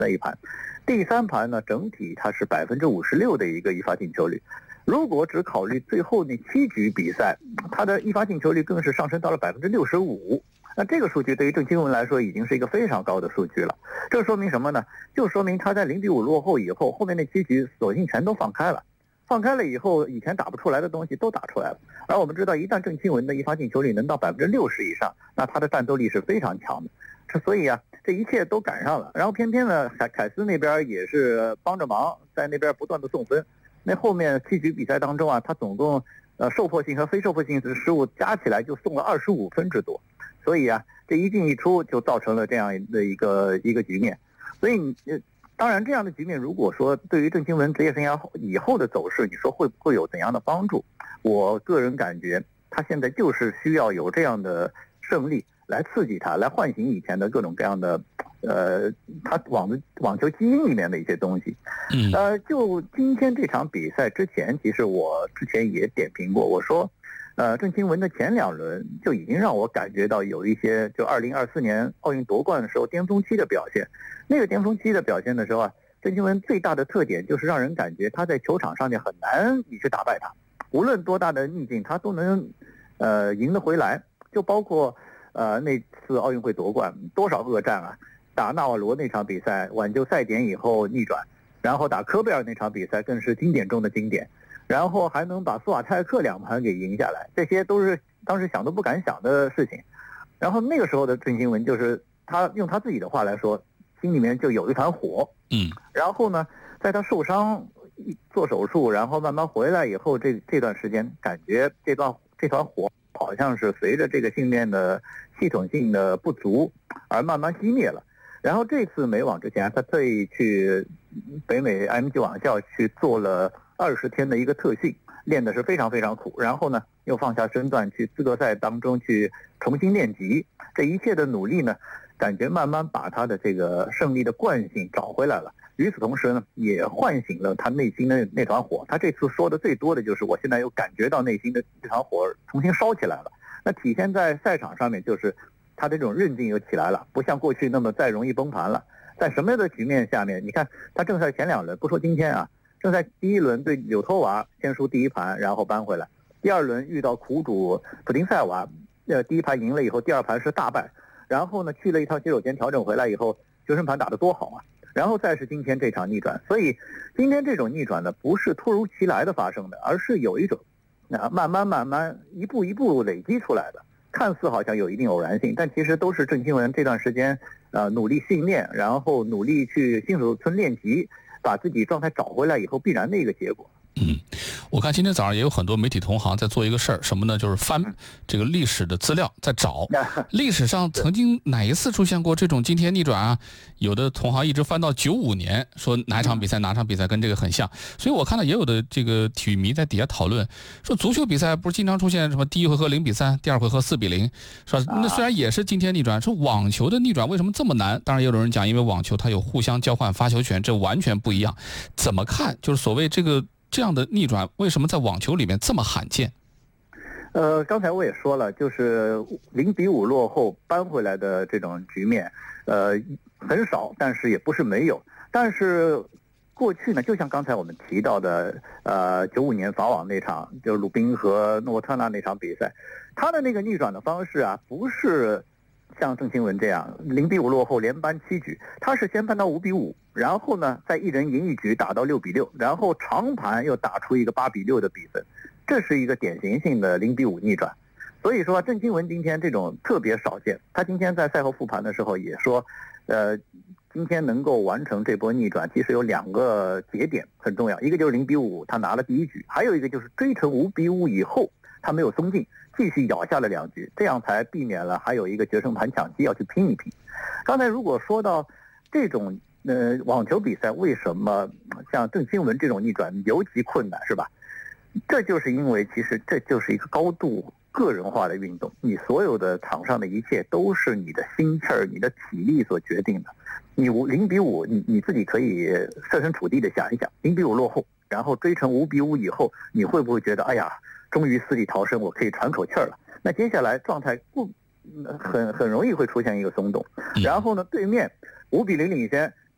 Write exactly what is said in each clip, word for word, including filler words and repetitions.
在一盘。第三盘呢，整体它是百分之五十六的一个一发进球率。如果只考虑最后那七局比赛，它的一发进球率更是上升到了百分之六十五。那这个数据对于郑钦文来说已经是一个非常高的数据了。这说明什么呢？就说明他在零比五落后以后，后面那七局索性全都放开了。放开了以后，以前打不出来的东西都打出来了。而我们知道，一旦郑钦文的一发进球率能到百分之六十以上，那他的战斗力是非常强的。所以啊，这一切都赶上了。然后偏偏呢，凯凯斯那边也是帮着忙，在那边不断的送分。那后面七局比赛当中啊，他总共呃受迫性和非受迫性的失误加起来就送了二十五分之多。所以啊，这一进一出就造成了这样的一个一个局面。所以呃。当然，这样的局面，如果说对于郑钦文职业生涯以后的走势，你说会不会有怎样的帮助？我个人感觉，他现在就是需要有这样的胜利来刺激他，来唤醒以前的各种各样的，呃，他网的网球基因里面的一些东西。 嗯， 呃，就今天这场比赛之前，其实我之前也点评过，我说，呃，郑钦文的前两轮就已经让我感觉到有一些，就二零二四年奥运夺冠的时候巅峰期的表现。那个巅峰期的表现的时候啊，郑钦文最大的特点就是让人感觉他在球场上面很难你去打败他，无论多大的逆境他都能呃赢得回来。就包括呃那次奥运会夺冠多少恶战啊，打纳瓦罗那场比赛挽救赛点以后逆转，然后打科贝尔那场比赛更是经典中的经典，然后还能把斯瓦泰克两盘给赢下来，这些都是当时想都不敢想的事情。然后那个时候的郑钦文就是他用他自己的话来说，心里面就有一团火。 嗯， 然后呢，在他受伤做手术，然后慢慢回来以后，这这段时间感觉这段这团火好像是随着这个训练的系统性的不足而慢慢熄灭了。然后这次美网之前，他特意去北美 M G 网校去做了二十天的一个特训，练的是非常非常苦。然后呢，又放下身段去资格赛当中去重新练级。这一切的努力呢，感觉慢慢把他的这个胜利的惯性找回来了。与此同时呢，也唤醒了他内心的那团火。他这次说的最多的就是我现在又感觉到内心的这团火重新烧起来了。那体现在赛场上面，就是他这种韧劲又起来了，不像过去那么再容易崩盘了。在什么样的局面下面，你看他正赛前两轮，不说今天啊，正赛第一轮对柳托娃先输第一盘，然后扳回来；第二轮遇到苦主普丁塞娃，呃，第一盘赢了以后，第二盘是大败。然后呢，去了一趟洗手间调整回来以后，决胜盘打得多好啊！然后再是今天这场逆转，所以今天这种逆转呢，不是突如其来的发生的，而是有一种啊慢慢慢慢一步一步累积出来的。看似好像有一定偶然性，但其实都是郑钦文这段时间呃努力训练，然后努力去新手村练级，把自己状态找回来以后必然的一个结果。 嗯，我看今天早上也有很多媒体同行在做一个事儿，什么呢？就是翻这个历史的资料，在找历史上曾经哪一次出现过这种惊天逆转啊？有的同行一直翻到九五年，说哪场比赛哪场比赛跟这个很像。所以我看到也有的这个体育迷在底下讨论，说足球比赛不是经常出现什么第一回合零比三，第二回合四比零，说那虽然也是惊天逆转，说网球的逆转为什么这么难？当然也有人讲，因为网球它有互相交换发球权，这完全不一样。怎么看？就是所谓这个。这样的逆转为什么在网球里面这么罕见？ 呃，刚才我也说了，就是零比五落后扳回来的这种局面，呃，很少，但是也不是没有。但是过去呢，就像刚才我们提到的，呃，九五年法网那场，就是鲁宾和诺沃特纳那场比赛，他的那个逆转的方式啊，不是像郑钦文这样零比五落后连扳七局，他是先扳到五比五，然后呢再一人赢一局打到六比六，然后长盘又打出一个八比六的比分，这是一个典型性的零比五逆转。所以说郑钦文今天这种特别少见，他今天在赛后复盘的时候也说，呃，今天能够完成这波逆转，其实有两个节点很重要，一个就是零比五他拿了第一局，还有一个就是追成五比五以后他没有松劲，继续咬下了两局，这样才避免了还有一个决胜盘抢七要去拼一拼。刚才如果说到这种呃网球比赛为什么像郑钦文这种逆转尤其困难，是吧？这就是因为其实这就是一个高度个人化的运动，你所有的场上的一切都是你的心气儿、你的体力所决定的。你五零比五，你你自己可以设身处地的想一想，零比五落后，然后追成五比五以后，你会不会觉得哎呀，终于死里逃生，我可以喘口气儿了？那接下来状态不很很容易会出现一个松动，然后呢，对面五比零领先，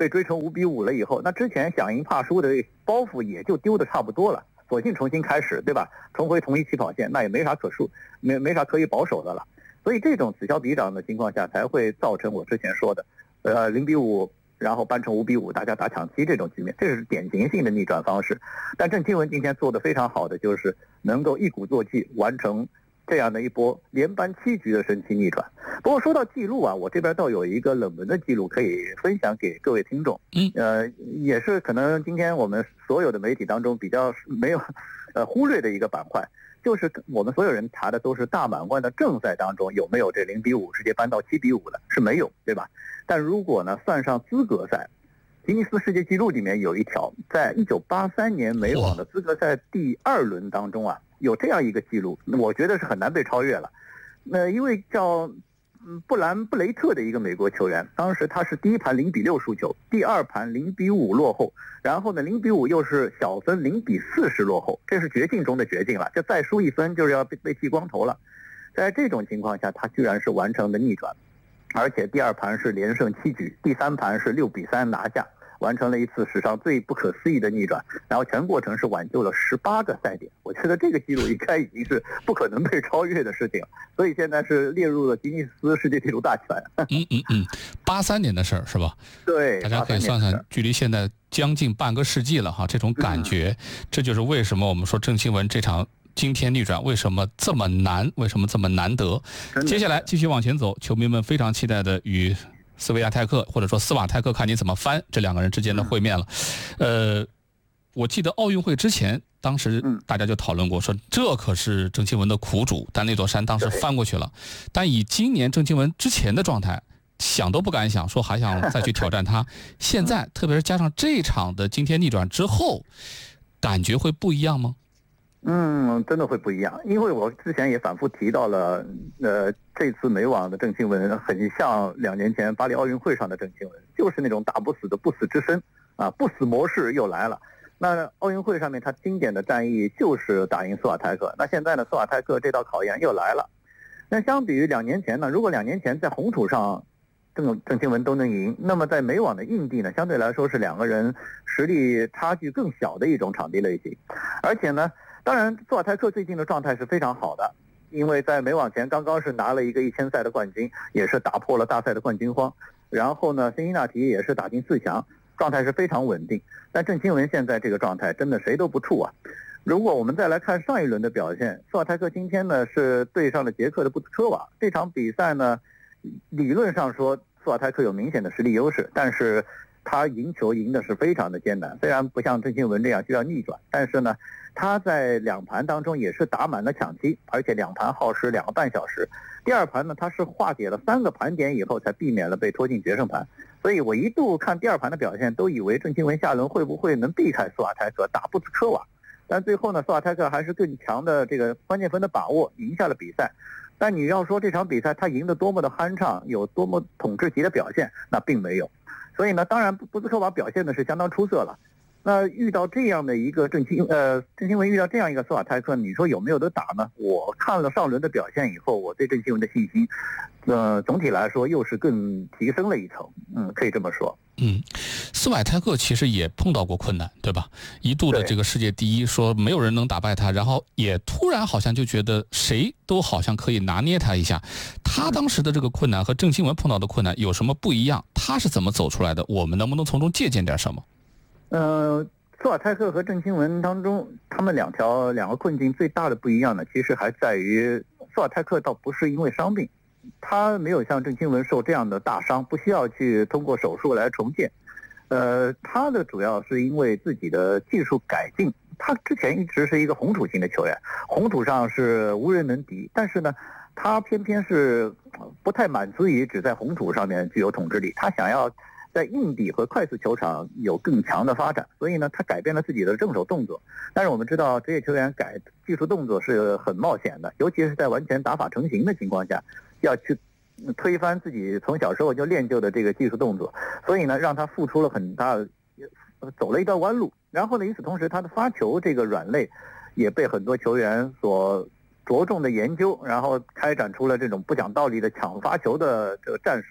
被追成五比五了以后，那之前想赢怕输的包袱也就丢的差不多了，索性重新开始，对吧？重回同一起跑线，那也没啥可述，没没啥可以保守的了。所以这种此消彼长的情况下，才会造成我之前说的，呃，零比五，然后扳成五比五，大家打抢七这种局面，这是典型性的逆转方式。但郑钦文今天做的非常好的，就是能够一鼓作气完成这样的一波连扳七局的神奇逆转。不过说到记录啊，我这边倒有一个冷门的记录可以分享给各位听众。 嗯， 呃，也是可能今天我们所有的媒体当中比较没有，呃，忽略的一个板块，就是我们所有人查的都是大满贯的正赛当中有没有这零比五直接扳到七比五的，是没有，对吧？但如果呢算上资格赛，吉尼斯世界纪录里面有一条，在一九八三年美网的资格赛第二轮当中啊，有这样一个记录，我觉得是很难被超越了。那一位叫布兰布雷特的一个美国球员，当时他是第一盘零比六输球，第二盘零比五落后，然后呢零比五又是小分零比四十落后，这是绝境中的绝境了，这再输一分就是要被被剃光头了。在这种情况下，他居然是完成了逆转，而且第二盘是连胜七局，第三盘是六比三拿下，完成了一次史上最不可思议的逆转，然后全过程是挽救了十八个赛点。我觉得这个记录应该已经是不可能被超越的事情了，所以现在是列入了吉尼斯世界纪录大全。 嗯嗯嗯，八三年的事儿是吧？ 对， 大家可以算算，距离现在将近半个世纪了哈，这种感觉，嗯、这就是为什么我们说郑钦文这场惊天逆转为什么这么难，为什么这么难得？接下来继续往前走，球迷们非常期待的与斯维亚泰克或者说斯瓦泰克看你怎么翻这两个人之间的会面了。呃，我记得奥运会之前，当时大家就讨论过，说这可是郑钦文的苦主，但那座山当时翻过去了。但以今年郑钦文之前的状态，想都不敢想，说还想再去挑战他。现在特别是加上这场的惊天逆转之后，感觉会不一样吗？ 嗯，真的会不一样，因为我之前也反复提到了，呃，这次美网的郑钦文很像两年前巴黎奥运会上的郑钦文，就是那种打不死的不死之身啊，不死模式又来了。那奥运会上面他经典的战役就是打赢斯瓦泰克，那现在呢，斯瓦泰克这道考验又来了。那相比于两年前呢，如果两年前在红土上郑郑钦文都能赢，那么在美网的硬地呢，相对来说是两个人实力差距更小的一种场地类型，而且呢。当然，斯瓦泰克最近的状态是非常好的，因为在美网前刚刚是拿了一个一千赛的冠军，也是打破了大赛的冠军荒。然后呢，辛辛那提也是打进四强，状态是非常稳定。但郑钦文现在这个状态真的谁都不怵啊！如果我们再来看上一轮的表现，斯瓦泰克今天呢是对上了捷克的布兹科娃。这场比赛呢，理论上说斯瓦泰克有明显的实力优势，但是他赢球赢的是非常的艰难。虽然不像郑钦文这样需要逆转，但是呢。他在两盘当中也是打满了抢七，而且两盘耗时两个半小时。第二盘呢，他是化解了三个盘点以后，才避免了被拖进决胜盘。所以我一度看第二盘的表现，都以为郑钦文下轮会不会能避开斯瓦泰克打布兹科娃，但最后呢，斯瓦泰克还是更强的这个关键分的把握，赢下了比赛。但你要说这场比赛他赢得多么的酣畅，有多么统治级的表现，那并没有。所以呢，当然布兹科娃表现的是相当出色了。那遇到这样的一个郑钦呃郑钦文遇到这样一个斯瓦泰克，你说有没有得打呢？我看了上轮的表现以后，我对郑钦文的信心，呃，总体来说又是更提升了一层，嗯，可以这么说。 嗯，斯瓦泰克其实也碰到过困难，对吧？一度的这个世界第一，说没有人能打败他，然后也突然好像就觉得谁都好像可以拿捏他一下。他当时的这个困难和郑钦文碰到的困难有什么不一样？他是怎么走出来的？我们能不能从中借鉴点什么？ 呃，斯瓦泰克和郑钦文当中，他们两条两个困境最大的不一样呢，其实还在于斯瓦泰克倒不是因为伤病，他没有像郑钦文受这样的大伤，不需要去通过手术来重建。呃，他的主要是因为自己的技术改进，他之前一直是一个红土型的球员，红土上是无人能敌，但是呢，他偏偏是不太满足于只在红土上面具有统治力，他想要在硬地和快速球场有更强的发展，所以呢，他改变了自己的正手动作。但是我们知道，职业球员改技术动作是很冒险的，尤其是在完全打法成型的情况下，要去推翻自己从小时候就练就的这个技术动作，所以呢，让他付出了很大，走了一段弯路。然后呢，与此同时，他的发球这个软肋也被很多球员所着重的研究，然后开展出了这种不讲道理的抢发球的这个战术。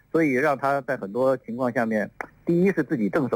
所以让他在很多情况下面，第一是自己正手